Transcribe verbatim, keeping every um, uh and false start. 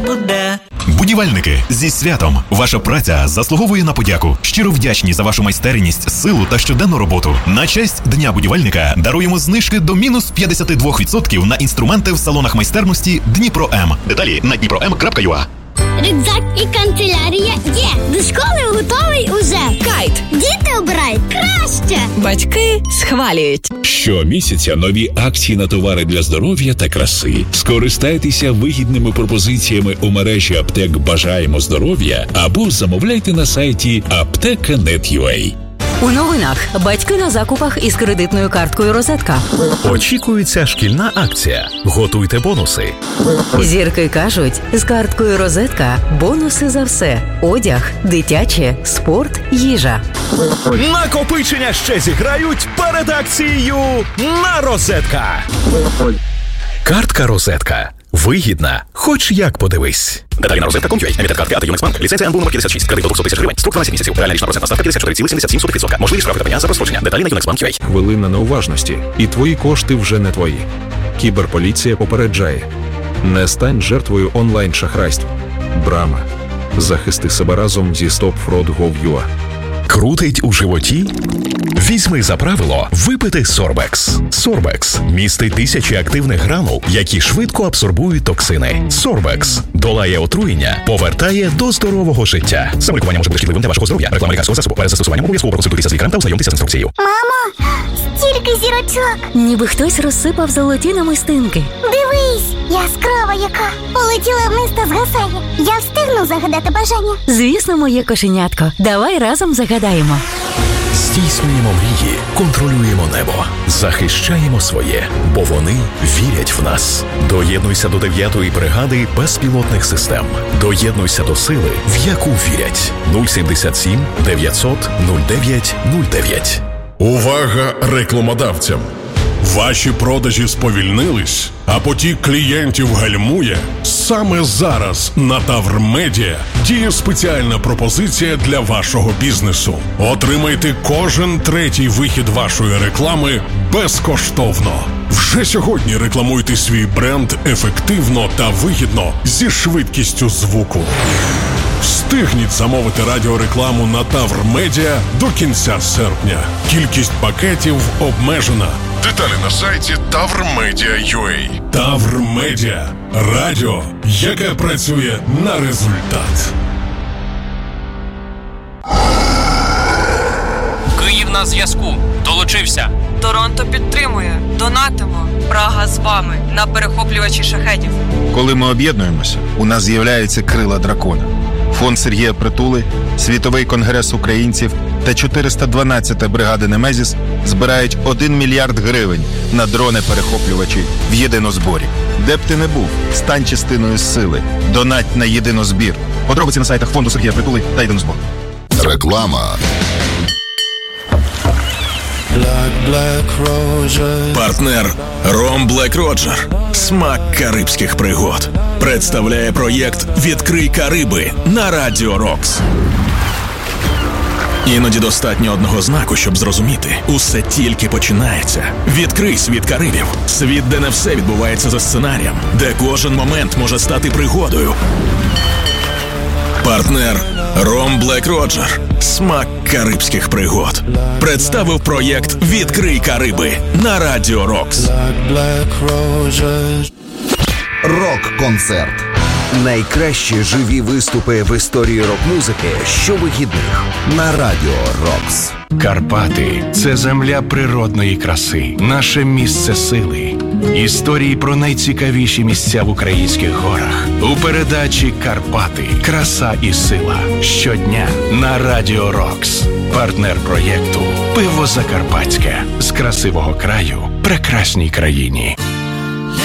буде. Будівельники, зі святом! Ваша праця заслуговує на подяку. Щиро вдячні за вашу майстерність, силу та щоденну роботу. На честь Дня будівельника даруємо знижки до мінус п'ятдесят два відсотки на інструменти в салонах майстерності Дніпро М. Деталі на дніпро ем крапка ю а. Рюкзак і канцелярія є. До школи готовий уже. Кайт. Діти обирають краще. Батьки схвалюють. Щомісяця нові акції на товари для здоров'я та краси. Скористайтеся вигідними пропозиціями у мережі аптек «Бажаємо здоров'я» або замовляйте на сайті аптека крапка нет крапка ю а. У новинах батьки на закупах із кредитною карткою «Розетка». Очікується шкільна акція. Готуйте бонуси. Зірки кажуть, з карткою «Розетка» бонуси за все. Одяг, дитяче, спорт, їжа. Накопичення ще зіграють перед акцією на «Розетка». Картка «Розетка». Вигідна, хоч як подивись. Деталі на розетка крапка ком крапка ю а. Емітер картки «Ата Юнексбанк». Ліцензія ен бе у номер п'ятдесят шість. Кредит до двісті тисяч гривень. Строк дванадцять місяців. Реальна річна процентна ставка п'ятдесят чотири цілих сімдесят сім сотих відсотка. Можливість штрафи та пеня за розстрочення. Деталі на юнексбанк крапка ю а. Хвилина неуважності, і твої кошти вже не твої. Кіберполіція попереджає. Не стань жертвою онлайн-шахрайств. Брама. Захисти себе разом зі стоп фрод крапка гов крапка ю а. Крутить у животі? Візьми за правило випити Сорбекс. Сорбекс містить тисячі активних гранул, які швидко абсорбують токсини. Сорбекс долає отруєння, повертає до здорового життя. Саме лікування може бути шкідливим для вашого здоров'я. Реклама лікарського засобу. Перед застосуванням обов'язково проконсультуйтеся з лікарем та ознайомтеся з інструкцією. Мамо, стільки зірочок. Ніби хтось розсипав золоті намистинки. Дивись, яскрава яка. Полетіла вниз та згасає. Я встигну загадати бажання. Звісно, моє кошенятко. Давай разом загадаємо. Здійснюємо мрії, контролюємо небо, захищаємо своє, бо вони вірять в нас. Доєднуйся до дев'ятої бригади безпілотних систем. Доєднуйся до сили, в яку вірять. нуль сімдесят сім дев'ятсот нуль дев'ять нуль дев'ять. Увага рекламодавцям! Ваші продажі сповільнились, а потік клієнтів гальмує? Саме зараз на Тавр Медіа діє спеціальна пропозиція для вашого бізнесу. Отримайте кожен третій вихід вашої реклами безкоштовно. Вже сьогодні рекламуйте свій бренд ефективно та вигідно зі швидкістю звуку. Встигніть замовити радіорекламу на Тавр Медіа до кінця серпня. Кількість пакетів обмежена. Деталі на сайті тавр медіа крапка ю а. Тавр Медіа. Радіо, яке працює на результат. Київ на зв'язку. Долучився. Торонто підтримує. Донатимо. Прага з вами на перехоплювачі шахедів. Коли ми об'єднуємося, у нас з'являються крила дракона. Фонд Сергія Притули, Світовий конгрес українців та чотириста дванадцята бригада Немезіс збирають один мільярд гривень на дрони-перехоплювачі в єдинозборі. Де б ти не був, стань частиною сили. Донать на єдинозбір. Подробиці на сайтах фонду Сергія Притули та єдинозбору. Реклама. Партнер Ром Блек Роджер. Смак карибських пригод. Представляє проєкт «Відкрий Кариби» на Радіо Рокс. Іноді достатньо одного знаку, щоб зрозуміти. Усе тільки починається. Відкрий світ Карибів. Світ, де не все відбувається за сценарієм. Де кожен момент може стати пригодою. Партнер Ром Блек Роджер. Смак карибських пригод. Представив проєкт «Відкрий Кариби» на Радіо Рокс. Рок-концерт. Найкращі живі виступи в історії рок-музики щовихідних на Радіо Рокс. Карпати – це земля природної краси, наше місце сили. Історії про найцікавіші місця в українських горах. У передачі «Карпати. Краса і сила». Щодня на Радіо Рокс. Партнер проєкту «Пиво Закарпатське». З красивого краю прекрасній країні.